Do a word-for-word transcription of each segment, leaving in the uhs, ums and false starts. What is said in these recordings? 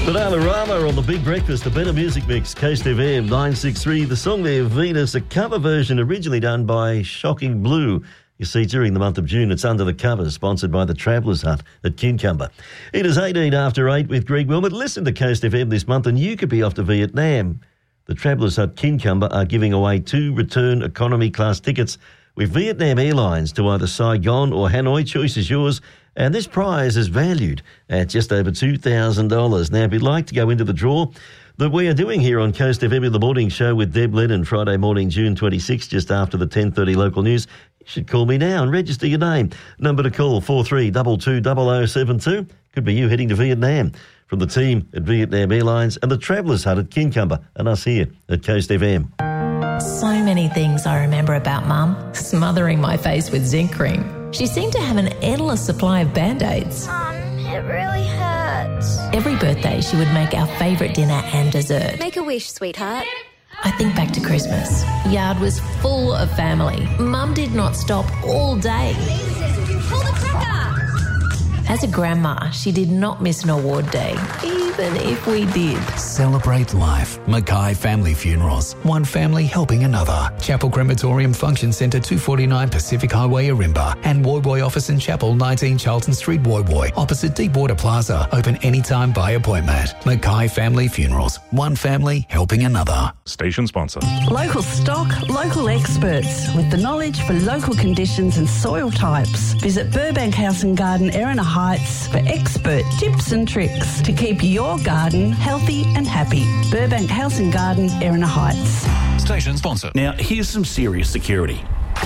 Bananarama on the Big Breakfast, a better music mix, Coast F M nine sixty-three. The song there, Venus, a cover version originally done by Shocking Blue. You see, during the month of June, it's Under the Covers, sponsored by the Travellers Hut at Kincumber. It is eighteen after eight with Greg Wilmot. Listen to Coast F M this month and you could be off to Vietnam. The Travellers Hut Kincumber are giving away two return economy class tickets with Vietnam Airlines to either Saigon or Hanoi. Choice is yours. And this prize is valued at just over two thousand dollars. Now, if you'd like to go into the draw that we are doing here on Coast F M in the morning show with Deb Lennon, Friday morning, June twenty-sixth, just after the ten thirty local news, you should call me now and register your name. Number to call, four three two two zero zero seven two. Could be you heading to Vietnam. From the team at Vietnam Airlines and the Travellers Hut at Kincumber and us here at Coast F M. So many things I remember about Mum. Smothering my face with zinc cream. She seemed to have an endless supply of Band-Aids. Mum, it really hurts. Every birthday she would make our favourite dinner and dessert. Make a wish, sweetheart. I think back to Christmas. Yard was full of family. Mum did not stop all day. Pull the cracker! As a grandma, she did not miss an award day, even if we did. Celebrate life. Mackay Family Funerals. One family helping another. Chapel Crematorium Function Centre, two forty-nine Pacific Highway, Arimba. And Woy Woy Office and Chapel, nineteen Charlton Street, Woy Woy. Opposite Deepwater Plaza. Open anytime by appointment. Mackay Family Funerals. One family helping another. Station sponsor. Local stock, local experts with the knowledge for local conditions and soil types. Visit Burbank House and Garden, Erina Heights for expert tips and tricks to keep your garden healthy and happy. Burbank House and Garden, Erina Heights. Station sponsor. Now, here's some serious security.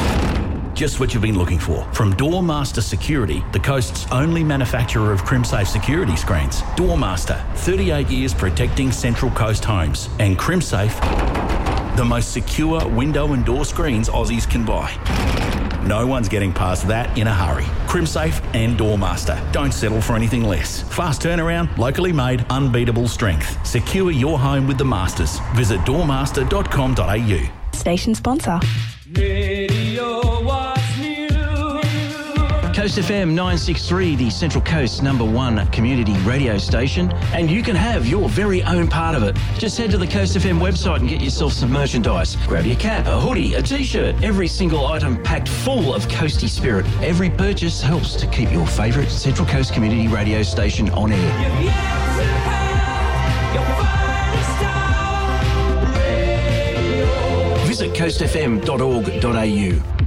Just what you've been looking for. From Doormaster Security, the coast's only manufacturer of CrimSafe security screens. Doormaster, thirty-eight years protecting Central Coast homes. And CrimSafe, the most secure window and door screens Aussies can buy. No one's getting past that in a hurry. CrimSafe and Doormaster. Don't settle for anything less. Fast turnaround, locally made, unbeatable strength. Secure your home with the Masters. Visit doormaster dot com dot a u. Station sponsor. Coast F M nine sixty-three, the Central Coast's number one community radio station, and you can have your very own part of it. Just head to the Coast F M website and get yourself some merchandise. Grab your cap, a hoodie, a t-shirt, every single item packed full of coasty spirit. Every purchase helps to keep your favourite Central Coast community radio station on air. Visit coast f m dot org dot a u.